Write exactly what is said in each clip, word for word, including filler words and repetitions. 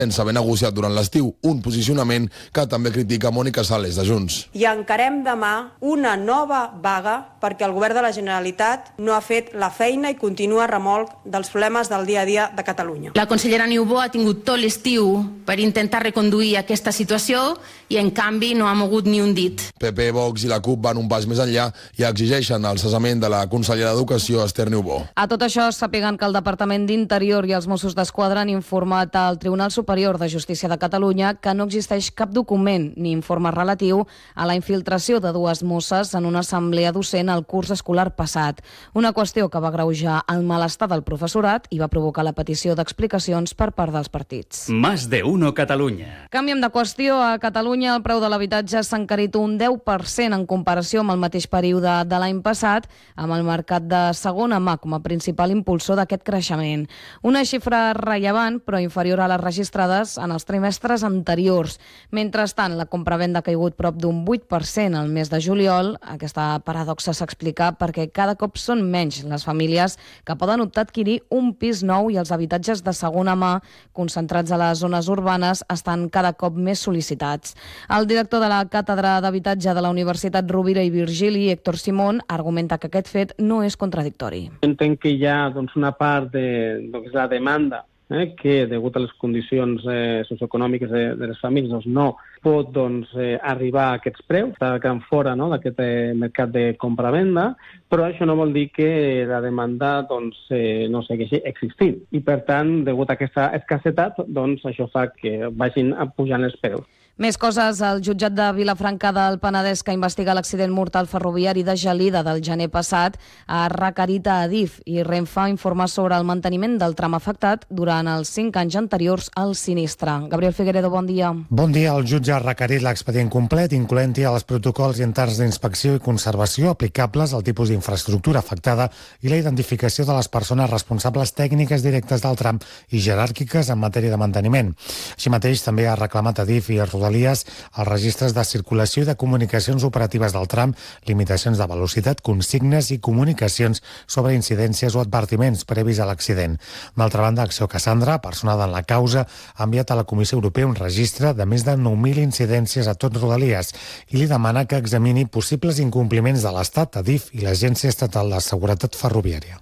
sense haver negociat durant l'estiu, un posicionament que també critica Mònica Sales, de Junts. I encarem demà una nova vaga perquè el govern de la Generalitat no ha fet la feina i continua a remolc dels problemes del dia a dia de Catalunya. La consellera Niubó ha tingut tot l'estiu per intentar reconduir aquesta situació i, en canvi, no ha mogut ni un dit. P P, Vox i la CUP van un pas més enllà i exigeixen el cessament de la consellera d'Educació, Esther Niubó. A tot això, sàpiguen que el Departament d'Interior i els Mossos d'Esquadra han informat al Tribunal Superior de Justícia de Catalunya que no existeix cap document ni informe relatiu a la infiltració de dues mosses en una assemblea docent al curs escolar passat. Una qüestió que va agreujar el malestar del professorat i va provocar la petició d'explicacions per part dels partits. Más de uno Catalunya. Canviem de qüestió. A Catalunya el preu de l'habitatge s'ha encarit un deu per cent en comparació amb el mateix període de l'any passat, amb el mercat de segona mà com a principal impulsor d'aquest creixement. Una xifra rellevant, però inferior a les registrades en els trimestres anteriors. Mentrestant, la compravenda ha caigut prop d'un vuit per cent al mes de juliol. Aquesta paradoxa s'explica perquè cada cop són menys les famílies que poden optar a adquirir un pis nou i els habitatges de segona mà concentrats a les zones urbanes estan cada cop més sol·licitats. El director de la Càtedra d'Habitatge de la Universitat Rovira i Virgili, Héctor Simón, argumenta que aquest fet no és contradictori. Entenc que hi ha doncs, una part de doncs, la demanda Eh, que, degut a les condicions eh, socioeconòmiques de, de les famílies, doncs, no pot doncs, eh, arribar a aquests preus, està quedant fora no, d'aquest eh, mercat de compra-venda, però això no vol dir que la demanda doncs, eh, no segueixi existint. I, per tant, degut a aquesta escassetat, doncs, això fa que vagin pujant els preus. Més coses. El jutjat de Vilafranca del Penedès, que investiga l'accident mortal ferroviari de Gelida del gener passat, ha requerit a Adif i Renfe informar sobre el manteniment del tram afectat durant els cinc anys anteriors al sinistre. Gabriel Figueredo, bon dia. Bon dia. El jutge ha requerit l'expedient complet, incloent-hi els protocols interns d'inspecció i conservació aplicables al tipus d'infraestructura afectada i la identificació de les persones responsables tècniques directes del tram i jeràrquiques en matèria de manteniment. Així mateix, també ha reclamat a Adif i a Rodalies els registres de circulació i de comunicacions operatives del tram, limitacions de velocitat, consignes i comunicacions sobre incidències o advertiments previs a l'accident. D'altra banda, Acció Cassandra, personada en la causa, ha enviat a la Comissió Europea un registre de més de nou mil incidències a tot Rodalies i li demana que examini possibles incompliments de l'Estat, Adif i l'Agència Estatal de Seguretat Ferroviària.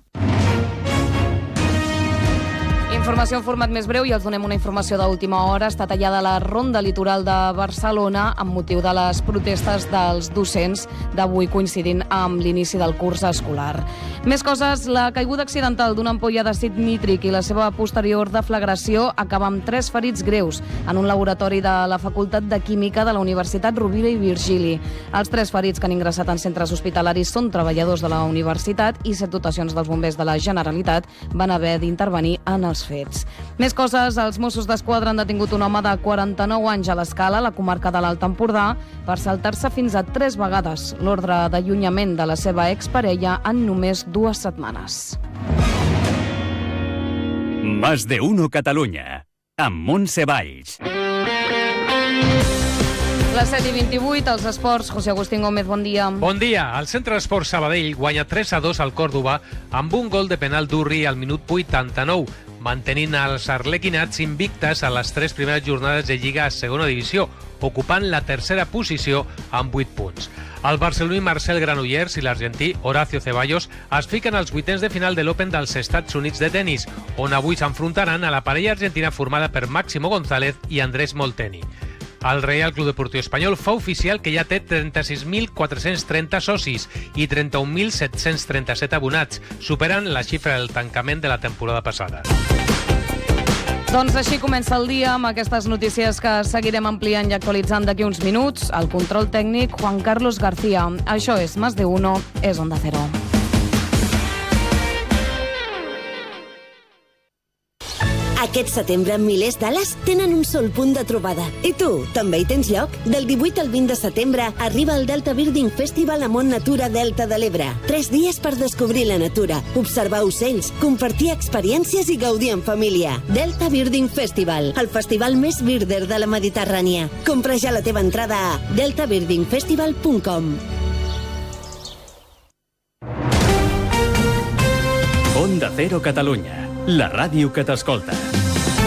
Informació en format més breu i els donem una informació d'última hora. Està tallada la ronda litoral de Barcelona amb motiu de les protestes dels docents d'avui coincidint amb l'inici del curs escolar. Més coses. La caiguda accidental d'una ampolla d'àcid nítric i la seva posterior deflagració acaba amb tres ferits greus en un laboratori de la Facultat de Química de la Universitat Rovira i Virgili. Els tres ferits que han ingressat en centres hospitalaris són treballadors de la universitat i set dotacions dels bombers de la Generalitat van haver d'intervenir en els fets. Més coses. Els Mossos d'Esquadra han detingut un home de quaranta-nou anys a l'Escala, a la comarca de l'Alt Empordà, per saltar-se fins a tres vegades l'ordre d'allunyament de la seva exparella en només dues setmanes. Más de uno Catalunya, amb Montse Valls. Les set i vint-i-vuit, els esports. José Agustín Gómez, bon dia. Bon dia. El Centre d'Esports Sabadell guanya tres a dos al Còrdova amb un gol de penal d'Urri al minut vuitanta-nou, mantenint els arlequinats invictes a les tres primeres jornades de Lliga a segona divisió, ocupant la tercera posició amb vuit punts. El barceloní Marcel Granollers i l'argentí Horacio Ceballos es fiquen als vuitens de final de l'Open dels Estats Units de tennis, on avui s'enfrontaran a la parella argentina formada per Máximo González i Andrés Molteni. El Real Club Deportiu Espanyol fa oficial que ja té trenta-sis mil quatre-cents trenta socis i trenta-un mil set-cents trenta-set abonats, superant la xifra del tancament de la temporada passada. Doncs així comença el dia amb aquestes notícies que seguirem ampliant i actualitzant d'aquí uns minuts. El control tècnic, Juan Carlos García. Això és Más de Uno, és Onda Cero. Aquest setembre, milers d'ales tenen un sol punt de trobada. I tu, també hi tens lloc? Del divuit al vint de setembre arriba el Delta Birding Festival a Mont Natura Delta de l'Ebre. Tres dies per descobrir la natura, observar ocells, compartir experiències i gaudir en família. Delta Birding Festival, el festival més birder de la Mediterrània. Compra ja la teva entrada a delta birding festival punt com. Onda Cero Catalunya, la ràdio que t'escolta.